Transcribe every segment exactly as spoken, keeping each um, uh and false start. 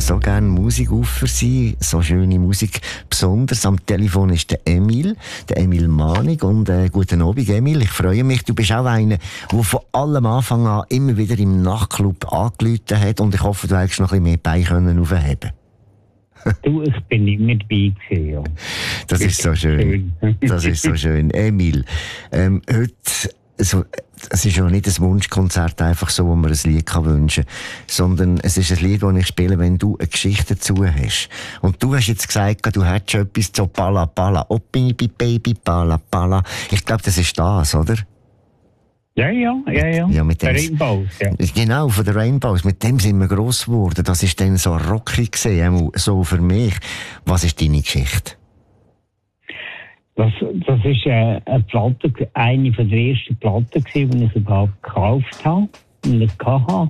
so gerne Musik auf für Sie, so schöne Musik. Besonders am Telefon ist der Emil, der Emil Manig. Und äh, guten Abend, Emil. Ich freue mich. Du bist auch einer, der von allem Anfang an immer wieder im Nachtclub angerufen hat. Und ich hoffe, du hast noch ein bisschen mehr Beine können aufheben. Du, ich bin immer dabei gewesen, ja. Das ist so schön. Das ist so schön. Emil, ähm, heute, also, es ist ja nicht ein Wunschkonzert, einfach so, wo man ein Lied kann wünschen kann, sondern es ist ein Lied, das ich spiele, wenn du eine Geschichte dazu hast. Und du hast jetzt gesagt, du hättest schon etwas zu Pala Pala. Oh, Baby, Baby, Pala Pala. Ich glaube, das ist das, oder? Ja, ja, ja, ja. ja mit dem, Rainbows, ja. Genau, von den Rainbows. Mit dem sind wir gross geworden. Das ist dann so rockig gewesen, so für mich. Was ist deine Geschichte? Das, das ist äh, eine Platte, eine von der ersten Platten gewesen, die ich überhaupt gekauft habe und nicht hatte.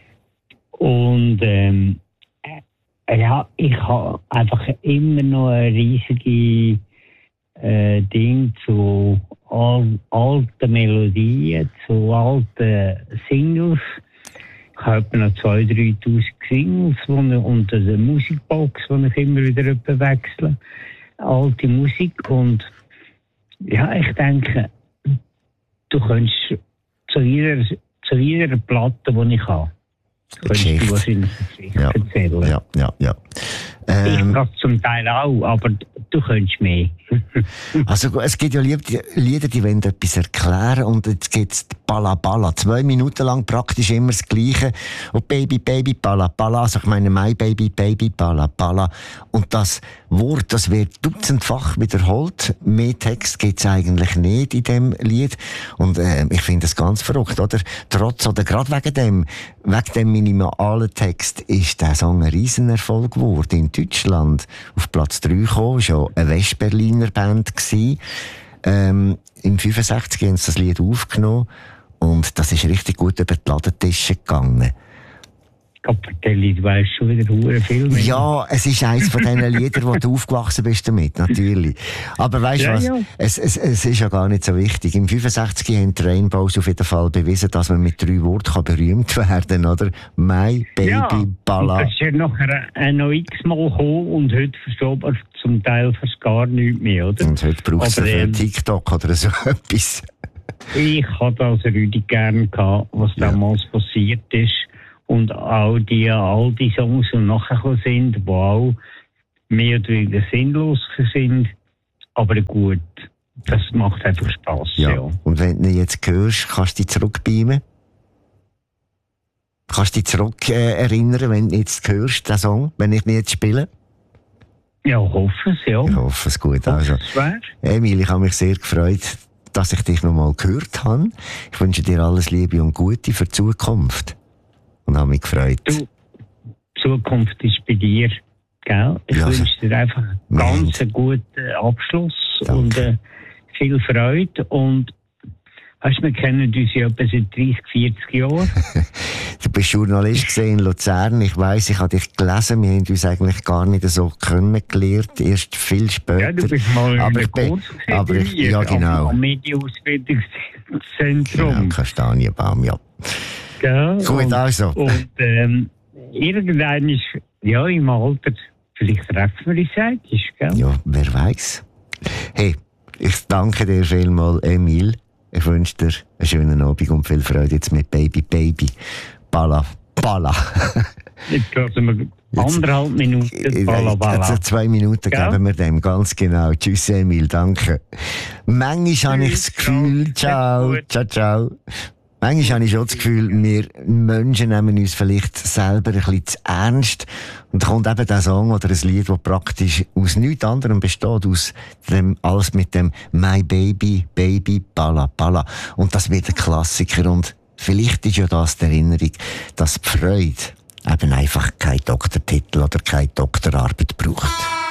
Und ähm, äh, ja, ich habe einfach immer noch eine riesige äh, Ding zu al alten Melodien, zu alten Singles. Ich habe noch zweitausend, dreitausend Singles und eine Musikbox, die ich immer wieder wechsle. Alte Musik. Und ja, ich denke, du könntest zu jeder, zu jeder Platte, die ich habe, könntest du wahrscheinlich eine Geschichte ja. erzählen. Ja, ja, ja. Ähm, ich kann es zum Teil auch, aber du könntest mehr. Also es gibt ja Lieder, die wollen etwas erklären, und jetzt gibt es Balla Balla. Zwei Minuten lang praktisch immer das Gleiche. Und Baby, Baby, Balla Balla. Also ich meine, My Baby, Baby, Balla Balla. Und das Wort, das wird dutzendfach wiederholt. Mehr Text gibt es eigentlich nicht in dem Lied. Und äh, ich finde das ganz verrückt, oder? Trotz, oder gerade wegen dem, wegen dem minimalen Text ist der Song ein Riesenerfolg geworden. In Deutschland auf Platz drei gekommen, schon eine Westberliner Band gsi. Ähm, Im fünfundsechzig haben sie das Lied aufgenommen und das ist richtig gut über die Ladentische gegangen. Kapitelli, du weißt schon wieder hure viel mehr. Ja, es ist eines von diesen Liedern, wo du aufgewachsen bist damit, natürlich. Aber weißt du ja, was? Ja. Es, es, es ist ja gar nicht so wichtig. Im fünfundsechzig haben die Rainbows auf jeden Fall bewiesen, dass man mit drei Worten kann berühmt werden kann, oder? My Baby, ja, Balla. Das ist ja nachher äh, noch x-mal gekommen und heute versteht man zum Teil fast gar nichts mehr, oder? Und heute brauchst du ähm, TikTok oder so etwas. Ich hatte das Rüdi gern gehabt, was ja. damals passiert ist. Und auch die alten Songs, die nachher sind, die auch mehr oder weniger sinnlos sind. Aber gut, das macht einfach Spass. Ja. Ja. Und wenn du ihn jetzt hörst, kannst du dich zurückbeamen? Kannst du dich zurück äh, erinnern, wenn du jetzt hörst, den Song, wenn ich ihn jetzt spiele? Ja, hoffe es, ja. Ich hoffe es gut. Also, Emil, ich habe mich sehr gefreut, dass ich dich noch mal gehört habe. Ich wünsche dir alles Liebe und Gute für die Zukunft. Und habe mich gefreut. Du, die Zukunft ist bei dir, gell? Ich ja, wünsche dir einfach einen ganz einen guten Abschluss. Danke. Und äh, viel Freude. Und weißt, wir kennen uns ja etwa seit dreißig, vierzig Jahren. Du bist Journalist in Luzern. Ich weiss, ich habe dich gelesen. Wir haben uns eigentlich gar nicht so kennengelernt. Erst viel später. Ja, du bist mal aber in ich bin, bin, aber ich, ja, genau. Am, am Medienausbildungszentrum. Genau, Kastanienbaum, ja. Ja, gut, und, also. Und ähm, irgendwann ist, ja, im Alter, vielleicht treffen wir uns eigentlich, gell? Ja, wer weiß. Hey, ich danke dir vielmals, Emil. Ich wünsche dir einen schönen Abend und viel Freude jetzt mit Baby, Baby. Balla, Balla. Jetzt hören wir anderthalb Minuten, Balla, Balla. Also zwei Minuten gell? Geben wir dem, ganz genau. Tschüss, Emil, danke. Manchmal habe ich das Gefühl, ciao, ciao, ciao. Manchmal habe ich schon das Gefühl, wir Menschen nehmen uns vielleicht selber ein bisschen zu ernst. Und da kommt eben der Song oder ein Lied, das praktisch aus nichts anderem besteht, aus dem, alles mit dem My Baby, Baby, Balla, Balla. Und das wird ein Klassiker. Und vielleicht ist ja das die Erinnerung, dass die Freude eben einfach keinen Doktortitel oder keine Doktorarbeit braucht.